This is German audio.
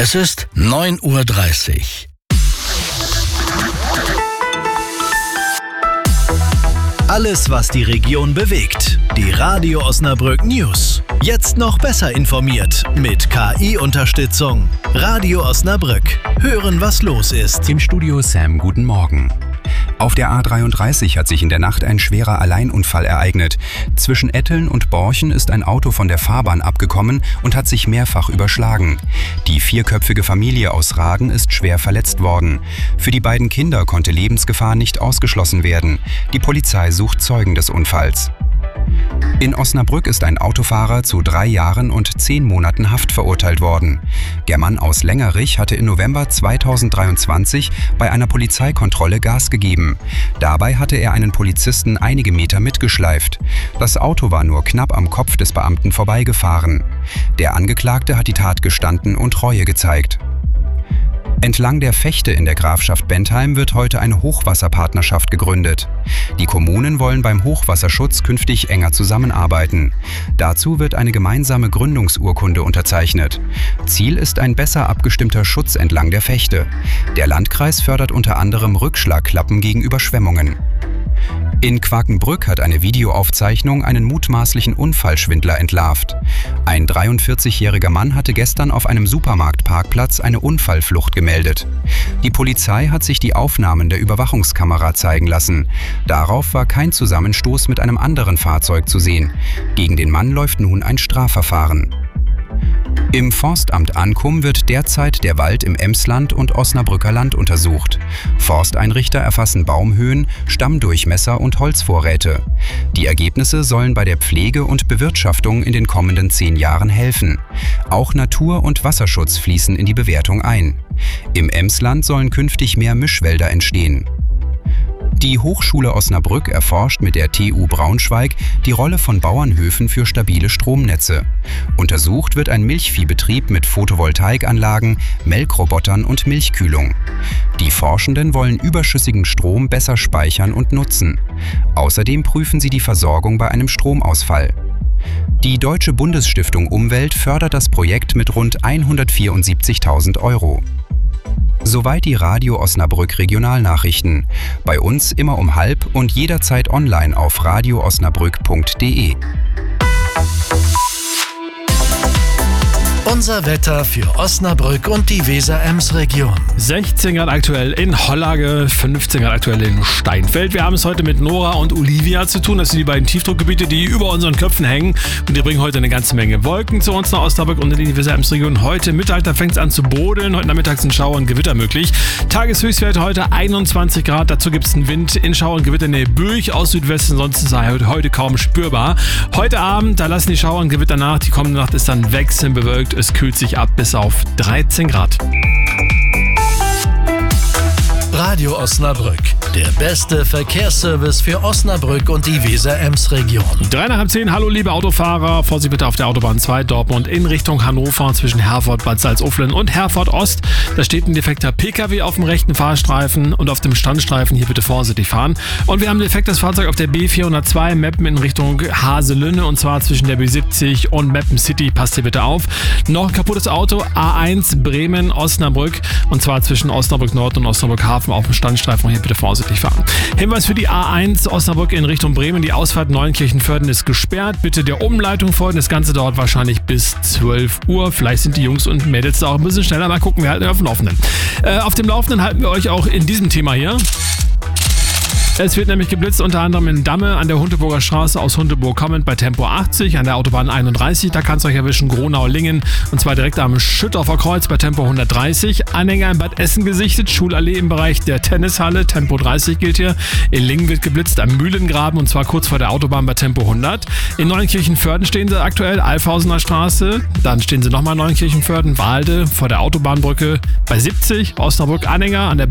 Es ist 9:30 Uhr. Alles, was die Region bewegt. Die Radio Osnabrück News. Jetzt noch besser informiert mit KI-Unterstützung. Radio Osnabrück. Hören, was los ist. Im Studio Sam, guten Morgen. Auf der A33 hat sich in der Nacht ein schwerer Alleinunfall ereignet. Zwischen Etteln und Borchen ist ein Auto von der Fahrbahn abgekommen und hat sich mehrfach überschlagen. Die vierköpfige Familie aus Ragen ist schwer verletzt worden. Für die beiden Kinder konnte Lebensgefahr nicht ausgeschlossen werden. Die Polizei sucht Zeugen des Unfalls. In Osnabrück ist ein Autofahrer zu 3 Jahren und 10 Monaten Haft verurteilt worden. Der Mann aus Längerich hatte im November 2023 bei einer Polizeikontrolle Gas gegeben. Dabei hatte er einen Polizisten einige Meter mitgeschleift. Das Auto war nur knapp am Kopf des Beamten vorbeigefahren. Der Angeklagte hat die Tat gestanden und Reue gezeigt. Entlang der Vechte in der Grafschaft Bentheim wird heute eine Hochwasserpartnerschaft gegründet. Die Kommunen wollen beim Hochwasserschutz künftig enger zusammenarbeiten. Dazu wird eine gemeinsame Gründungsurkunde unterzeichnet. Ziel ist ein besser abgestimmter Schutz entlang der Vechte. Der Landkreis fördert unter anderem Rückschlagklappen gegen Überschwemmungen. In Quakenbrück hat eine Videoaufzeichnung einen mutmaßlichen Unfallschwindler entlarvt. Ein 43-jähriger Mann hatte gestern auf einem Supermarktparkplatz eine Unfallflucht gemeldet. Die Polizei hat sich die Aufnahmen der Überwachungskamera zeigen lassen. Darauf war kein Zusammenstoß mit einem anderen Fahrzeug zu sehen. Gegen den Mann läuft nun ein Strafverfahren. Im Forstamt Ankum wird derzeit der Wald im Emsland und Osnabrücker Land untersucht. Forsteinrichter erfassen Baumhöhen, Stammdurchmesser und Holzvorräte. Die Ergebnisse sollen bei der Pflege und Bewirtschaftung in den kommenden 10 Jahren helfen. Auch Natur- und Wasserschutz fließen in die Bewertung ein. Im Emsland sollen künftig mehr Mischwälder entstehen. Die Hochschule Osnabrück erforscht mit der TU Braunschweig die Rolle von Bauernhöfen für stabile Stromnetze. Untersucht wird ein Milchviehbetrieb mit Photovoltaikanlagen, Melkrobotern und Milchkühlung. Die Forschenden wollen überschüssigen Strom besser speichern und nutzen. Außerdem prüfen sie die Versorgung bei einem Stromausfall. Die Deutsche Bundesstiftung Umwelt fördert das Projekt mit rund 174.000 €. Soweit die Radio Osnabrück Regionalnachrichten. Bei uns immer um 12:30 und jederzeit online auf radioosnabrück.de. Unser Wetter für Osnabrück und die Weser-Ems-Region. 16 Grad aktuell in Hollage, 15 Grad aktuell in Steinfeld. Wir haben es heute mit Nora und Olivia zu tun. Das sind die beiden Tiefdruckgebiete, die über unseren Köpfen hängen. Und die bringen heute eine ganze Menge Wolken zu uns nach Osnabrück und in die Weser-Ems-Region. Heute Mittag, da fängt es an zu brodeln. Heute Nachmittag sind Schauer und Gewitter möglich. Tageshöchstwerte heute 21 Grad. Dazu gibt es einen Wind in Schauer und Gewitternähe Bürch aus Südwesten. Sonst ist er heute kaum spürbar. Heute Abend, da lassen die Schauer und Gewitter nach. Die kommende Nacht ist dann wechselnd bewölkt. Es kühlt sich ab bis auf 13 Grad. Radio Osnabrück, der beste Verkehrsservice für Osnabrück und die Weser-Ems-Region. 9:10, hallo liebe Autofahrer, Vorsicht bitte auf der Autobahn 2 Dortmund in Richtung Hannover zwischen Herford, Bad Salzuflen und Herford Ost. Da steht ein defekter PKW auf dem rechten Fahrstreifen und auf dem Standstreifen hier bitte vorsichtig fahren. Und wir haben ein defektes Fahrzeug auf der B402 Meppen in Richtung Haselünne und zwar zwischen der B70 und Meppen City. Passt hier bitte auf. Noch ein kaputtes Auto, A1 Bremen-Osnabrück und zwar zwischen Osnabrück Nord und Osnabrück Hafen auf dem Standstreifen. Hier bitte vorsichtig fahren. Hinweis für die A1 Osnabrück in Richtung Bremen. Die Ausfahrt Neunkirchen-Vörden ist gesperrt. Bitte der Umleitung folgen. Das Ganze dauert wahrscheinlich bis 12 Uhr. Vielleicht sind die Jungs und Mädels da auch ein bisschen schneller. Mal gucken, wir halten auf dem Laufenden. Auf dem Laufenden halten wir euch auch in diesem Thema hier. Es wird nämlich geblitzt, unter anderem in Damme an der Hundeburger Straße aus Hundeburg kommend bei Tempo 80, an der Autobahn 31, da kann es euch erwischen, Gronau-Lingen und zwar direkt am Schüttorfer Kreuz bei Tempo 130. Anhänger in Bad Essen gesichtet, Schulallee im Bereich der Tennishalle, Tempo 30 gilt hier. In Lingen wird geblitzt am Mühlengraben und zwar kurz vor der Autobahn bei Tempo 100. In Neunkirchen-Vörden stehen sie aktuell, Alfhausener Straße, dann stehen sie nochmal in Neunkirchen-Vörden, Waalde vor der Autobahnbrücke bei 70, Osnabrück Anhänger an der